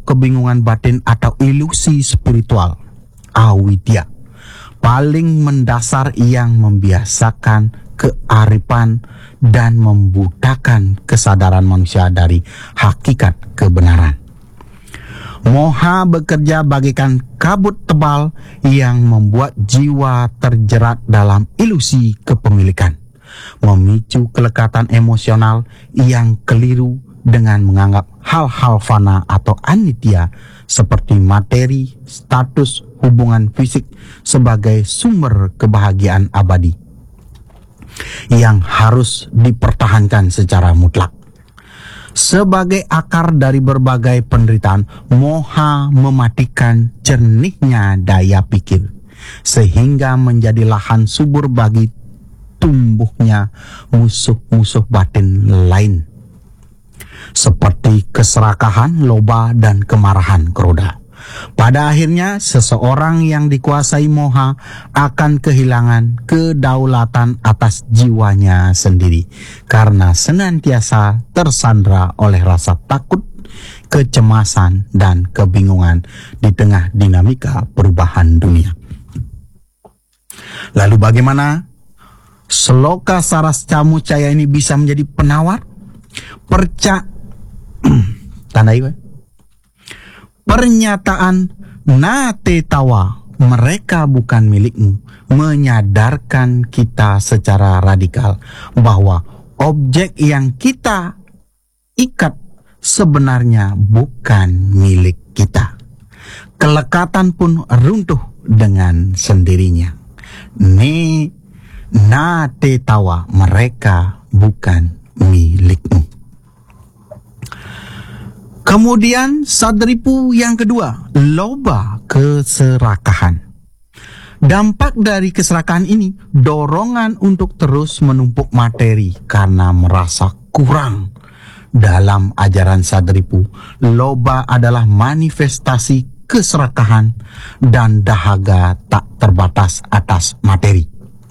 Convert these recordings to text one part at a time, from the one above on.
kebingungan batin atau ilusi spiritual, awidya, paling mendasar yang membiasakan kearifan dan membutakan kesadaran manusia dari hakikat kebenaran. Moha bekerja bagaikan kabut tebal yang membuat jiwa terjerat dalam ilusi kepemilikan, memicu kelekatan emosional yang keliru dengan menganggap hal-hal fana atau anitya seperti materi, status, hubungan fisik sebagai sumber kebahagiaan abadi yang harus dipertahankan secara mutlak. Sebagai akar dari berbagai penderitaan, moha mematikan jernihnya daya pikir, sehingga menjadi lahan subur bagi tumbuhnya musuh-musuh batin lain, seperti keserakahan, loba, dan kemarahan, kroda. Pada akhirnya, seseorang yang dikuasai moha akan kehilangan kedaulatan atas jiwanya sendiri karena senantiasa tersandra oleh rasa takut, kecemasan, dan kebingungan di tengah dinamika perubahan dunia. Lalu bagaimana Sloka Saras Camucaya ini bisa menjadi penawar? Pernyataan nate tawa, mereka bukan milikmu, menyadarkan kita secara radikal bahwa objek yang kita ikat sebenarnya bukan milik kita. Kelekatan pun runtuh dengan sendirinya. Nate tawa, mereka bukan milikmu. Kemudian sadripu yang kedua, loba, keserakahan. Dampak dari keserakahan ini, dorongan untuk terus menumpuk materi karena merasa kurang. Dalam ajaran sadripu, loba adalah manifestasi keserakahan dan dahaga tak terbatas atas materi.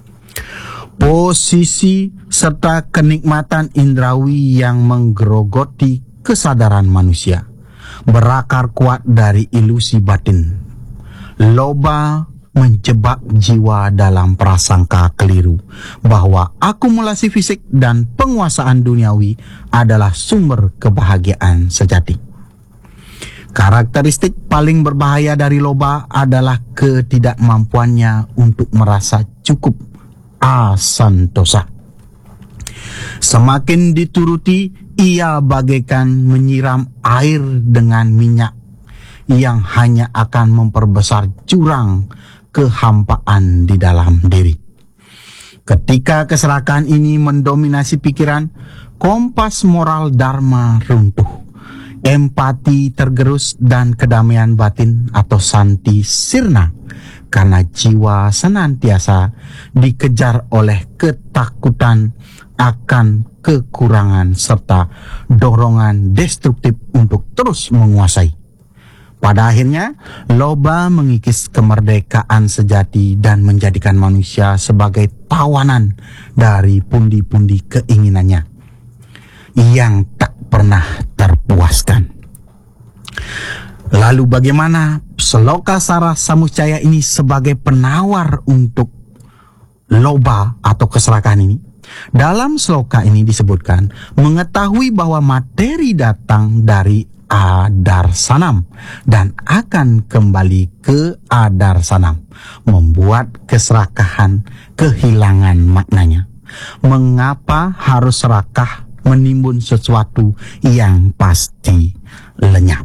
Posisi serta kenikmatan indrawi yang menggerogoti kesadaran manusia berakar kuat dari ilusi batin. Loba menjebak jiwa dalam prasangka keliru bahwa akumulasi fisik dan penguasaan duniawi adalah sumber kebahagiaan sejati. Karakteristik paling berbahaya dari loba adalah ketidakmampuannya untuk merasa cukup, asantosa. Semakin dituruti, ia bagaikan menyiram air dengan minyak yang hanya akan memperbesar jurang kehampaan di dalam diri. Ketika keserakahan ini mendominasi pikiran, kompas moral dharma runtuh, empati tergerus, dan kedamaian batin atau santi sirna karena jiwa senantiasa dikejar oleh ketakutan akan kekurangan serta dorongan destruktif untuk terus menguasai. Pada akhirnya, loba mengikis kemerdekaan sejati dan menjadikan manusia sebagai tawanan dari pundi-pundi keinginannya yang tak pernah terpuaskan. Lalu bagaimana Sloka Saras Camucaya ini sebagai penawar untuk loba atau keserakahan ini? Dalam sloka ini disebutkan, mengetahui bahwa materi datang dari Adarsanam dan akan kembali ke Adarsanam, membuat keserakahan kehilangan maknanya. Mengapa harus serakah menimbun sesuatu yang pasti lenyap?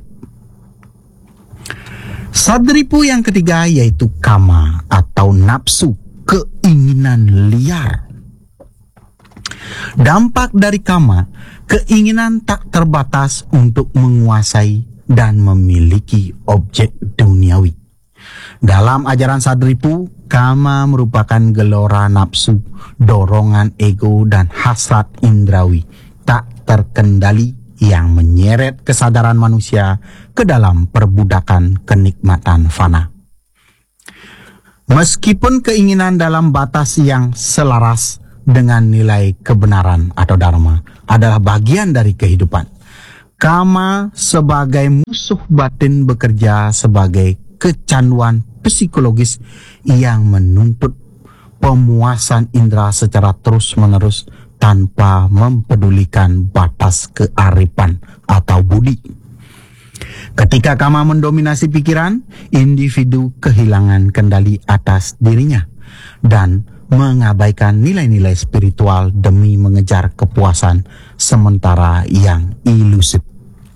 Sadripu yang ketiga yaitu kama atau nafsu, keinginan liar. Dampak dari kama, keinginan tak terbatas untuk menguasai dan memiliki objek duniawi. Dalam ajaran sadripu, kama merupakan gelora nafsu, dorongan ego, dan hasrat indrawi tak terkendali yang menyeret kesadaran manusia ke dalam perbudakan kenikmatan fana. Meskipun keinginan dalam batas yang selaras dengan nilai kebenaran atau dharma adalah bagian dari kehidupan, Kama sebagai musuh batin bekerja sebagai kecanduan psikologis yang menuntut pemuasan indera secara terus-menerus tanpa mempedulikan batas kearifan atau budi. Ketika kama mendominasi pikiran, individu kehilangan kendali atas dirinya dan mengabaikan nilai-nilai spiritual demi mengejar kepuasan sementara yang ilusif.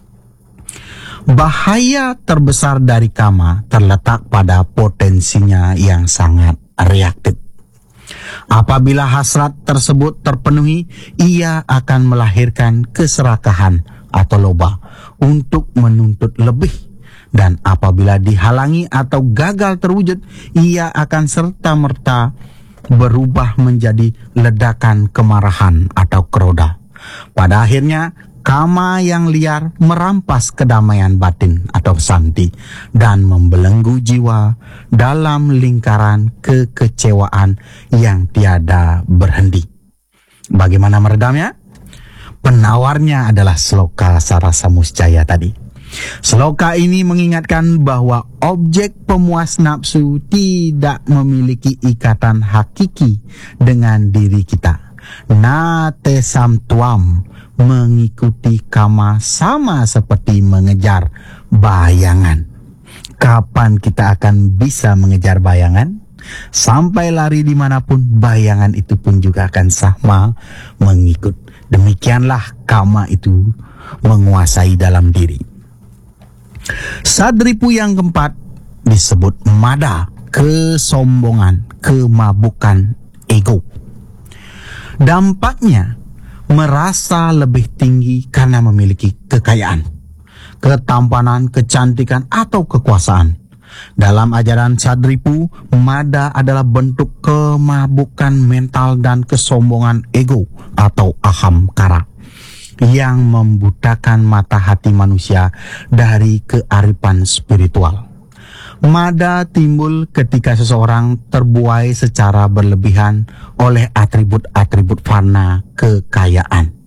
Bahaya terbesar dari kama terletak pada potensinya yang sangat reaktif. Apabila hasrat tersebut terpenuhi, ia akan melahirkan keserakahan atau loba untuk menuntut lebih. Dan apabila dihalangi atau gagal terwujud, ia akan serta-merta berubah menjadi ledakan kemarahan atau keroda. Pada akhirnya, kama yang liar merampas kedamaian batin atau santi dan membelenggu jiwa dalam lingkaran kekecewaan yang tiada berhenti. Bagaimana meredamnya? Penawarnya adalah Sloka Sarasa Muscaya tadi. Sloka ini mengingatkan bahwa objek pemuas nafsu tidak memiliki ikatan hakiki dengan diri kita. Nate samtuam, mengikuti kama sama seperti mengejar bayangan. Kapan kita akan bisa mengejar bayangan? Sampai lari dimanapun, bayangan itu pun juga akan sama mengikut. Demikianlah kama itu menguasai dalam diri. Sadripu yang keempat disebut mada, kesombongan, kemabukan, ego. Dampaknya merasa lebih tinggi karena memiliki kekayaan, ketampanan, kecantikan, atau kekuasaan. Dalam ajaran Sadripu, mada adalah bentuk kemabukan mental dan kesombongan ego atau ahamkara yang membutakan mata hati manusia dari kearifan spiritual. Mada timbul ketika seseorang terbuai secara berlebihan oleh atribut-atribut fana kekayaan,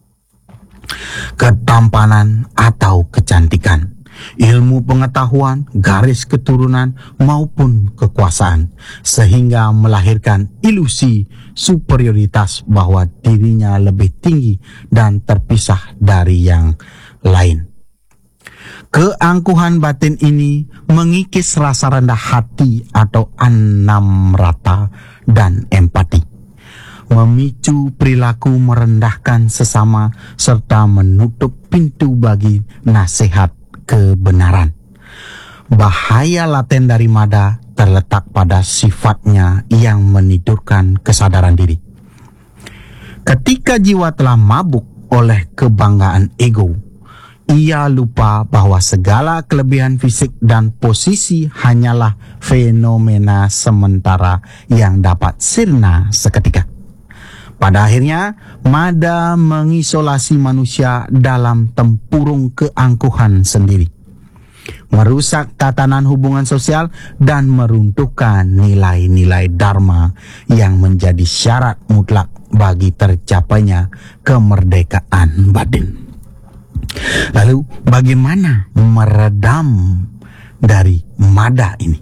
ketampanan atau kecantikan, ilmu pengetahuan, garis keturunan maupun kekuasaan, sehingga melahirkan ilusi superioritas bahwa dirinya lebih tinggi dan terpisah dari yang lain. Keangkuhan batin ini mengikis rasa rendah hati atau anamrata dan empati, memicu perilaku merendahkan sesama serta menutup pintu bagi nasihat kebenaran. Bahaya laten dari mada terletak pada sifatnya yang menidurkan kesadaran diri. Ketika jiwa telah mabuk oleh kebanggaan ego, ia lupa bahwa segala kelebihan fisik dan posisi hanyalah fenomena sementara yang dapat sirna seketika. Pada akhirnya, mada mengisolasi manusia dalam tempurung keangkuhan sendiri, merusak tatanan hubungan sosial dan meruntuhkan nilai-nilai dharma yang menjadi syarat mutlak bagi tercapainya kemerdekaan batin. Lalu bagaimana meredam dari mada ini?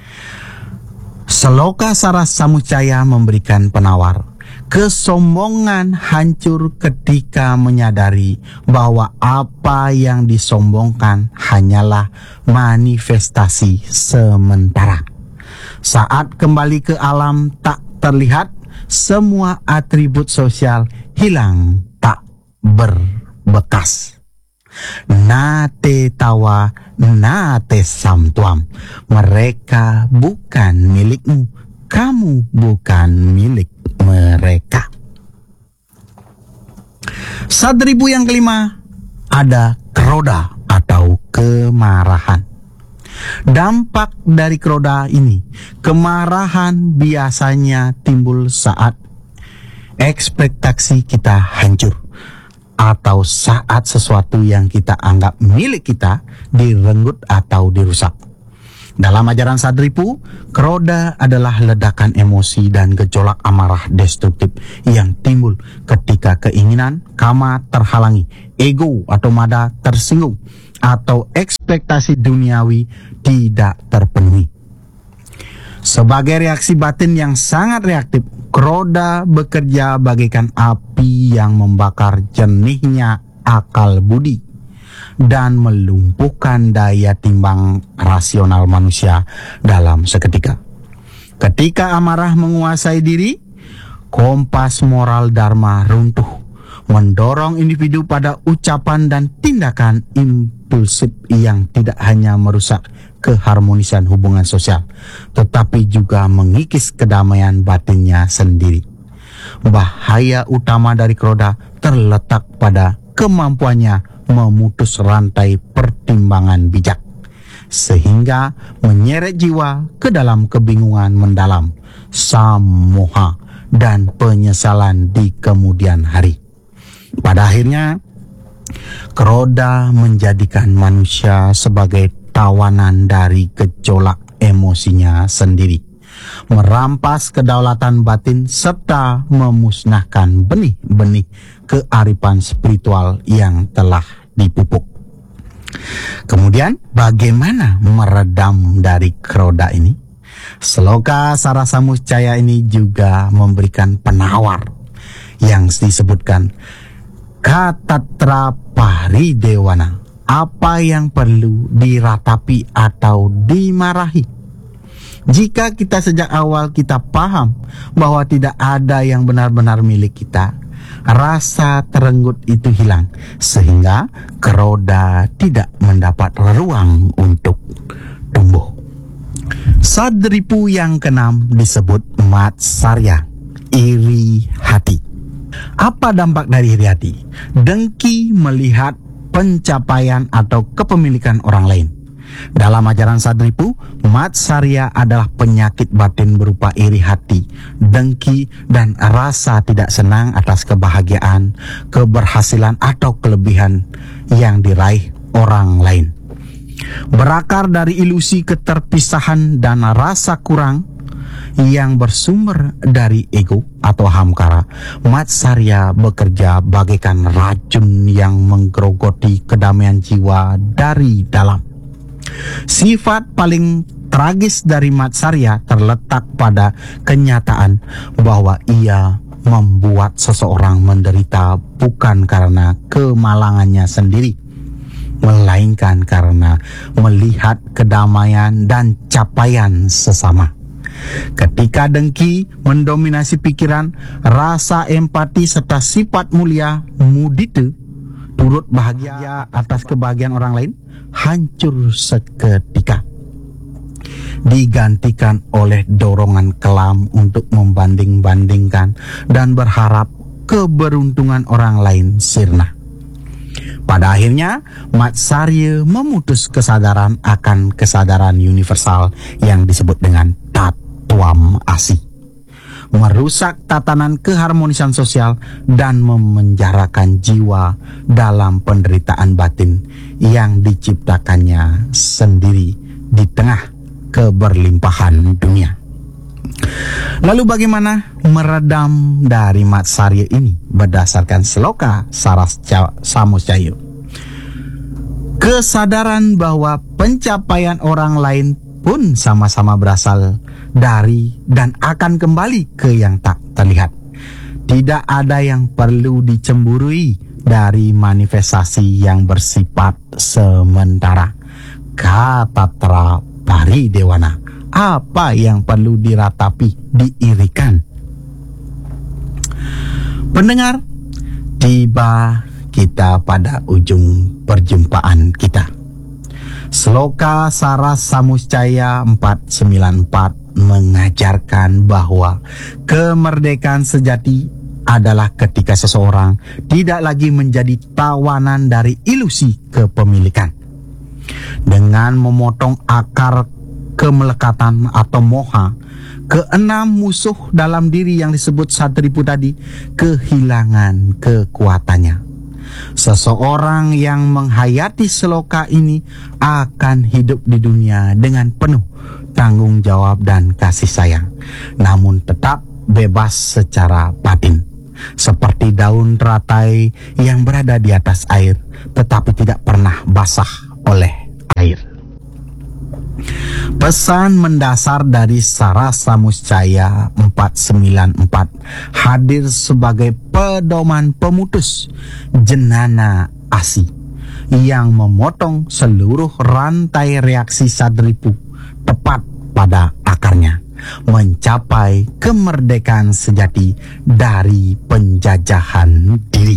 Sloka Sarasa Muscaya memberikan penawar. Kesombongan hancur ketika menyadari bahwa apa yang disombongkan hanyalah manifestasi sementara. Saat kembali ke alam tak terlihat, semua atribut sosial hilang tak berbekas. Nate tawa, nate samtuam. Mereka bukan milikmu, kamu bukan milik mereka. Sadripu yang kelima, ada keroda atau kemarahan. Dampak dari keroda ini, kemarahan biasanya timbul saat ekspektasi kita hancur, atau saat sesuatu yang kita anggap milik kita direnggut atau dirusak. Dalam ajaran Sadripu, keroda adalah ledakan emosi dan gejolak amarah destruktif yang timbul ketika keinginan kama terhalangi, ego atau mada tersinggung atau ekspektasi duniawi tidak terpenuhi. Sebagai reaksi batin yang sangat reaktif, roda bekerja bagaikan api yang membakar jernihnya akal budi dan melumpuhkan daya timbang rasional manusia dalam seketika. Ketika amarah menguasai diri, kompas moral dharma runtuh, mendorong individu pada ucapan dan tindakan impulsif yang tidak hanya merusak keharmonisan hubungan sosial, tetapi juga mengikis kedamaian batinnya sendiri. Bahaya utama dari roda terletak pada kemampuannya memutus rantai pertimbangan bijak, sehingga menyeret jiwa ke dalam kebingungan mendalam, sammoha, dan penyesalan di kemudian hari. Pada akhirnya, roda menjadikan manusia sebagai tawanan dari gejolak emosinya sendiri, merampas kedaulatan batin serta memusnahkan benih-benih kearifan spiritual yang telah dipupuk. Kemudian bagaimana meredam dari roda ini? Sloka Sarasamuscaya ini juga memberikan penawar yang disebutkan Katatra Paridewana, apa yang perlu diratapi atau dimarahi. Jika kita sejak awal kita paham bahwa tidak ada yang benar-benar milik kita, rasa terenggut itu hilang, sehingga roda tidak mendapat ruang untuk tumbuh. Sadripu yang keenam disebut matsarya, iri hati. Apa dampak dari iri hati? Dengki melihat pencapaian atau kepemilikan orang lain. Dalam ajaran Sadripu, matsarya adalah penyakit batin berupa iri hati, dengki, dan rasa tidak senang atas kebahagiaan, keberhasilan, atau kelebihan yang diraih orang lain. Berakar dari ilusi keterpisahan dan rasa kurang yang bersumber dari ego atau hamkara, matsarya bekerja bagaikan racun yang menggerogoti kedamaian jiwa dari dalam. Sifat paling tragis dari matsarya terletak pada kenyataan bahwa ia membuat seseorang menderita bukan karena kemalangannya sendiri, melainkan karena melihat kedamaian dan capaian sesama. Ketika dengki mendominasi pikiran, rasa empati serta sifat mulia mudita, turut bahagia atas kebahagiaan orang lain, hancur seketika, digantikan oleh dorongan kelam untuk membanding-bandingkan dan berharap keberuntungan orang lain sirna. Pada akhirnya, matsarya memutus kesadaran akan kesadaran universal yang disebut dengan Tatwam Asi, merusak tatanan keharmonisan sosial dan memenjarakan jiwa dalam penderitaan batin yang diciptakannya sendiri di tengah keberlimpahan dunia. Lalu bagaimana meredam dari matsarya ini? Berdasarkan Sloka Sarasamuscaya, kesadaran bahwa pencapaian orang lain pun sama-sama berasal dari dan akan kembali ke yang tak terlihat. Tidak ada yang perlu dicemburui dari manifestasi yang bersifat sementara. Katatra Paridewana, apa yang perlu diratapi, diirikan? Pendengar, tiba kita pada ujung perjumpaan kita. Sloka Sarasamuscaya 494 mengajarkan bahwa kemerdekaan sejati adalah ketika seseorang tidak lagi menjadi tawanan dari ilusi kepemilikan. Dengan memotong akar kemelekatan atau moha, keenam musuh dalam diri yang disebut Sadripu tadi kehilangan kekuatannya. Seseorang yang menghayati sloka ini akan hidup di dunia dengan penuh tanggung jawab dan kasih sayang, namun tetap bebas secara batin. seperti daun teratai yang berada di atas air, tetapi tidak pernah basah oleh air. Pesan mendasar dari Sarasa Muscaya 494 hadir sebagai pedoman pemutus jenana ASI yang memotong seluruh rantai reaksi Sadripu tepat pada akarnya, mencapai kemerdekaan sejati dari penjajahan diri.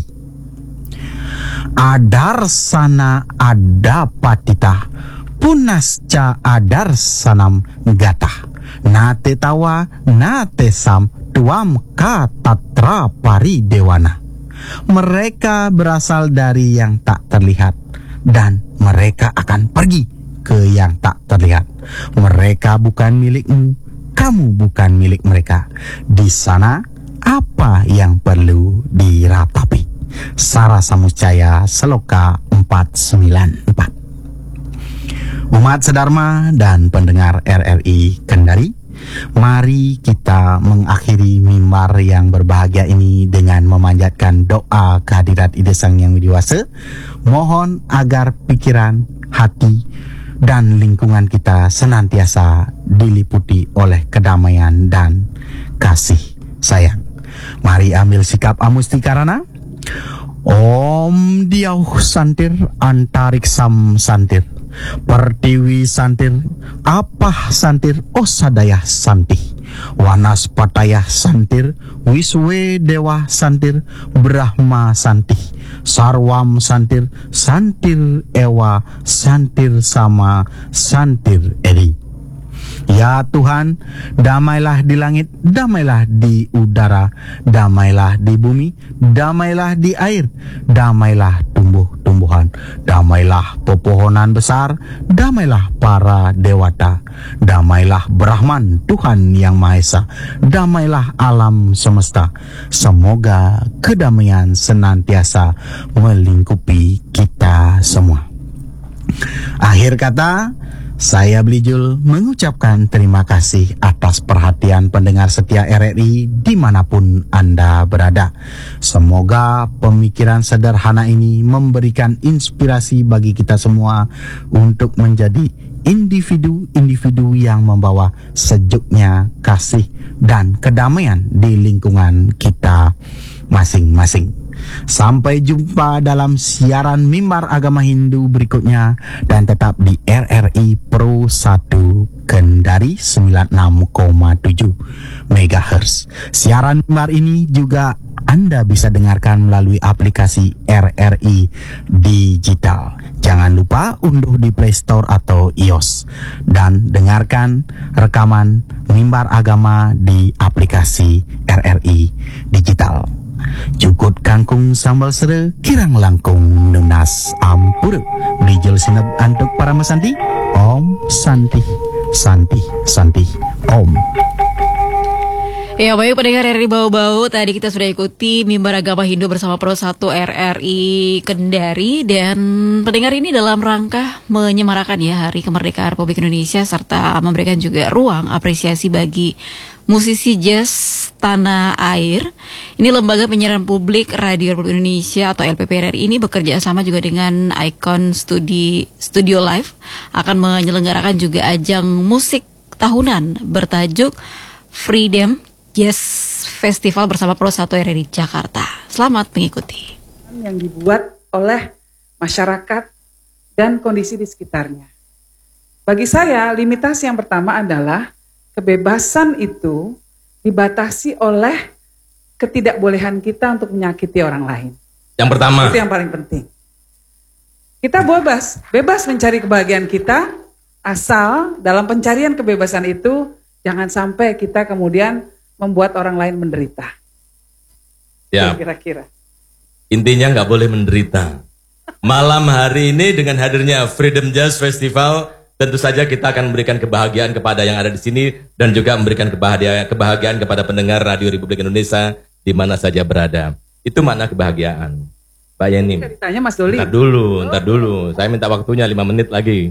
Adarsana adapatita punasca adarsanam gatah nate tawa nate sam tuam katatra paridewana. Mereka berasal dari yang tak terlihat dan mereka akan pergi ke yang tak terlihat. Mereka bukan milikmu, kamu bukan milik mereka. Di sana apa yang perlu diratapi? Sarasa Muscaya Seloka 494. Umat sedharma dan pendengar RRI Kendari, mari kita mengakhiri mimbar yang berbahagia ini dengan memanjatkan doa kehadirat Ide Sang Yang Widiwasa. Mohon agar pikiran, hati, dan lingkungan kita senantiasa diliputi oleh kedamaian dan kasih sayang. Mari ambil sikap amustikarana. Om Diauh Santir Antariksam Santir Pertiwi Santir Apah Santir Osadayah Santih Wanaspatayah Santir Wiswe Dewa Santir Brahma Santih Sarwam Santir Santir Ewa Santir Sama Santir Eri. Ya Tuhan, damailah di langit, damailah di udara, damailah di bumi, damailah di air, damailah tumbuh-tumbuhan, damailah pepohonan besar, damailah para dewata, damailah Brahman Tuhan Yang Maha Esa, damailah alam semesta. Semoga kedamaian senantiasa melingkupi kita semua. Akhir kata, saya Belijul mengucapkan terima kasih atas perhatian pendengar setia RRI dimanapun Anda berada. Semoga pemikiran sederhana ini memberikan inspirasi bagi kita semua untuk menjadi individu-individu yang membawa sejuknya kasih dan kedamaian di lingkungan kita masing-masing. Sampai jumpa dalam siaran mimbar agama Hindu berikutnya, dan tetap di RRI Pro 1 Kendari 96,7 MHz. Siaran mimbar ini juga Anda bisa dengarkan melalui aplikasi RRI Digital. Jangan lupa unduh di Play Store atau iOS dan dengarkan rekaman mimbar agama di aplikasi RRI Digital. Jukut kangkung sambal sere, kirang langkung nunas ampura. Belijul sinep antuk para mesanti. Om Santi Santi Santi Om. Ya baik pendengar RRI Bau-Bau, tadi kita sudah ikuti mimbar agama Hindu bersama Pro 1 RRI Kendari. Dan pendengar ini dalam rangka menyemarakan ya Hari Kemerdekaan Republik Indonesia, serta memberikan juga ruang apresiasi bagi musisi jazz tanah air. Ini Lembaga Penyiaran Publik Radio Republik Indonesia atau LPPRRI ini bekerja sama juga dengan Icon Studio Live akan menyelenggarakan juga ajang musik tahunan bertajuk Freedom Jazz Festival bersama Pro 1 RRI Jakarta. Selamat mengikuti. Yang dibuat oleh masyarakat dan kondisi di sekitarnya. Bagi saya, limitasi yang pertama adalah kebebasan itu dibatasi oleh ketidakbolehan kita untuk menyakiti orang lain. Yang pertama. Itu yang paling penting. Kita bebas mencari kebahagiaan kita, asal dalam pencarian kebebasan itu jangan sampai kita kemudian membuat orang lain menderita. Ya. Kira-kira. Intinya nggak boleh menderita. Malam hari ini dengan hadirnya Freedom Jazz Festival, tentu saja kita akan memberikan kebahagiaan kepada yang ada di sini dan juga memberikan kebahagiaan kepada pendengar Radio Republik Indonesia di mana saja berada. Itu makna kebahagiaan. Mbak Yeni. Ceritanya Mas Doli. Ntar dulu. Saya minta waktunya 5 menit lagi.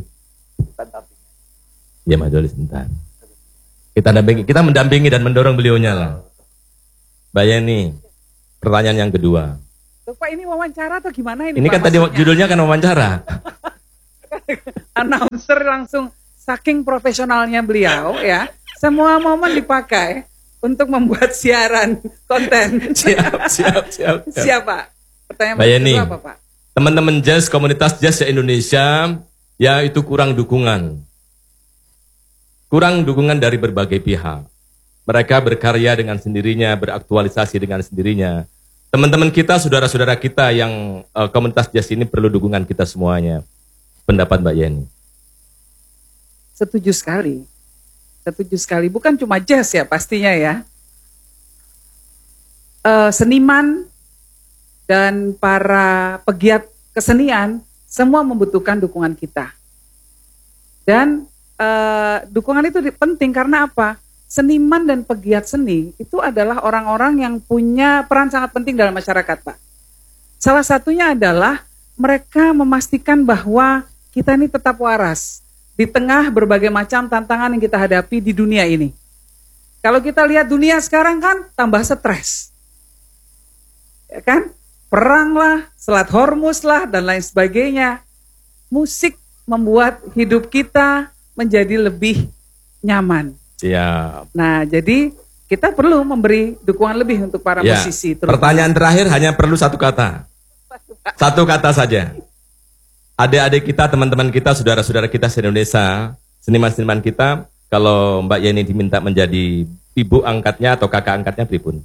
Ya Mas Doli sebentar. Kita mendampingi dan mendorong beliaunya lah. Mbak Yeni, pertanyaan yang kedua. Loh, Pak, ini wawancara atau gimana ini? Ini Pak, kan tadi maksudnya? judulnya kan wawancara. Announcer langsung saking profesionalnya beliau ya, semua momen dipakai untuk membuat siaran konten. Siap. Siapa? Pertanyaan Mbak Yeni. kedua apa, Pak? Teman-teman jazz, komunitas jazz Indonesia, ya itu kurang dukungan. Kurang dukungan dari berbagai pihak. Mereka berkarya dengan sendirinya, beraktualisasi dengan sendirinya. Teman-teman kita, saudara-saudara kita yang komunitas jazz ini perlu dukungan kita semuanya. Pendapat Mbak Yeni. Setuju sekali. Setuju sekali. Bukan cuma jazz ya pastinya ya. Seniman dan para pegiat kesenian semua membutuhkan dukungan kita. Dan dukungan itu penting karena apa? Seniman dan pegiat seni itu adalah orang-orang yang punya peran sangat penting dalam masyarakat, Pak. Salah satunya adalah mereka memastikan bahwa kita ini tetap waras di tengah berbagai macam tantangan yang kita hadapi di dunia ini. Kalau kita lihat dunia sekarang kan tambah stres. Ya kan? Perang lah, Selat Hormuz lah, dan lain sebagainya. Musik membuat hidup kita menjadi lebih nyaman. Siap. Nah, jadi kita perlu memberi dukungan lebih untuk para Ya, musisi. pertanyaan terakhir hanya perlu satu kata. Satu kata saja. Adik-adik kita, teman-teman kita, saudara-saudara kita se-Indonesia, seniman-seniman kita, kalau Mbak Yeni diminta menjadi ibu angkatnya atau kakak angkatnya, pripun?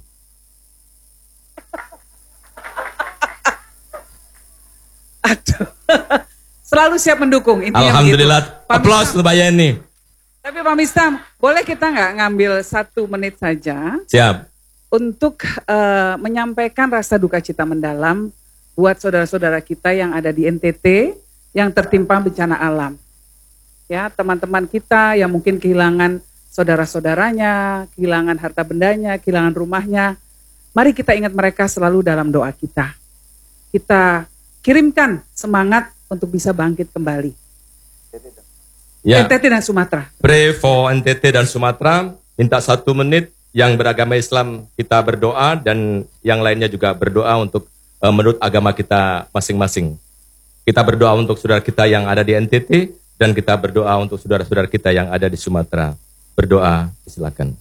Aduh. Selalu siap mendukung. Intinya Alhamdulillah, begitu. Pak aplaus Mistam. untuk Mbak Yeni. Tapi Pak Mistam, boleh kita nggak ngambil 1 menit saja Siap. untuk menyampaikan rasa duka cita mendalam buat saudara-saudara kita yang ada di NTT yang tertimpa bencana alam. Ya, teman-teman kita yang mungkin kehilangan saudara-saudaranya, kehilangan harta bendanya, kehilangan rumahnya. Mari kita ingat mereka selalu dalam doa kita. Kita kirimkan semangat untuk bisa bangkit kembali. Ya. NTT dan Sumatera. Pray for NTT dan Sumatera. Minta 1 menit. Yang beragama Islam kita berdoa dan yang lainnya juga berdoa untuk menurut agama kita masing-masing. Kita berdoa untuk saudara kita yang ada di NTT dan kita berdoa untuk saudara-saudara kita yang ada di Sumatera. Berdoa, silakan.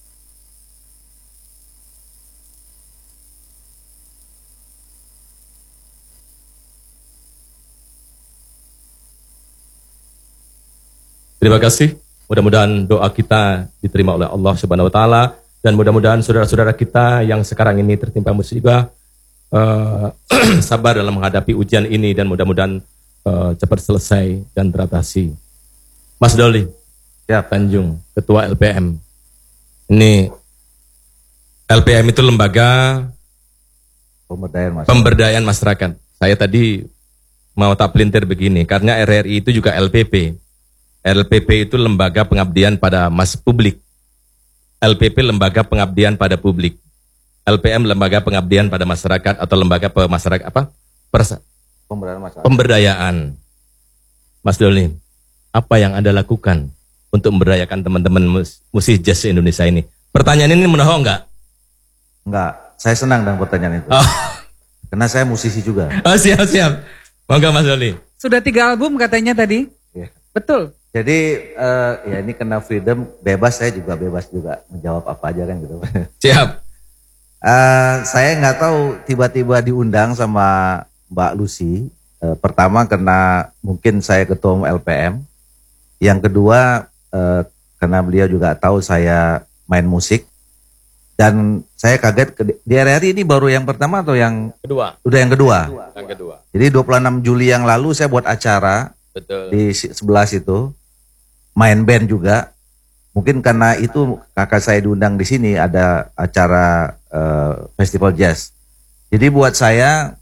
Terima kasih. Mudah-mudahan doa kita diterima oleh Allah Subhanahu wa taala dan mudah-mudahan saudara-saudara kita yang sekarang ini tertimpa musibah sabar dalam menghadapi ujian ini dan mudah-mudahan cepat selesai dan teratasi. Mas Doli, ya Tanjung, Ketua LPM. Ini LPM itu lembaga pemberdayaan masyarakat. Saya tadi mau tak pelintir begini, karena RRI itu juga LPP. LPP itu lembaga pengabdian pada publik. LPP lembaga pengabdian pada publik. LPM lembaga pengabdian pada masyarakat atau lembaga pemasyarakat apa? Pemberdayaan. Mas Doli, apa yang Anda lakukan untuk memberdayakan teman-teman musisi jazz Indonesia ini? Pertanyaan ini menohok enggak? Enggak, saya senang dengan pertanyaan itu. Oh. Karena saya musisi juga. Oh, siap. Monggo Mas Doli. Sudah 3 album katanya tadi. Ya. Betul. Jadi ya ini kena freedom, bebas, saya juga bebas juga menjawab apa aja kan gitu. Siap. Saya nggak tahu tiba-tiba diundang sama Mbak Lucy. Pertama karena mungkin saya ketua umum LPM. Yang kedua karena beliau juga tahu saya main musik. Dan saya kaget di RRI ini baru yang pertama atau yang Kedua. udah yang kedua. Yang kedua. Jadi 26 Juli yang lalu saya buat acara Betul. di sebelah situ. Main band juga, mungkin karena itu kakak saya diundang di sini ada acara festival jazz. Jadi buat saya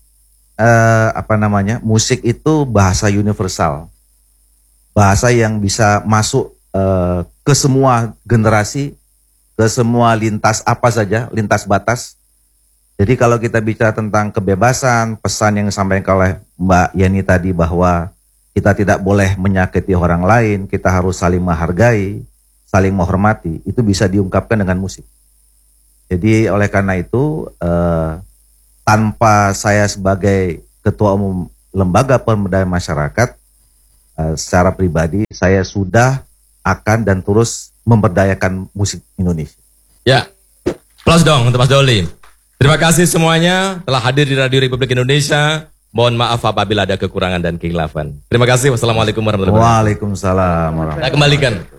musik itu bahasa universal, bahasa yang bisa masuk ke semua generasi, ke semua lintas apa saja, lintas batas. Jadi kalau kita bicara tentang kebebasan, pesan yang disampaikan oleh Mbak Yeni tadi bahwa kita tidak boleh menyakiti orang lain, kita harus saling menghargai, saling menghormati. Itu bisa diungkapkan dengan musik. Jadi oleh karena itu tanpa saya sebagai ketua umum lembaga pemberdayaan masyarakat, secara pribadi saya sudah akan dan terus memberdayakan musik Indonesia. Ya, plus dong untuk Mas Doli. Terima kasih semuanya telah hadir di Radio Republik Indonesia. Mohon maaf apabila ada kekurangan dan kehilafan. Terima kasih. Wassalamualaikum warahmatullahi wabarakatuh. Waalaikumsalam warahmatullahi Saya kembalikan.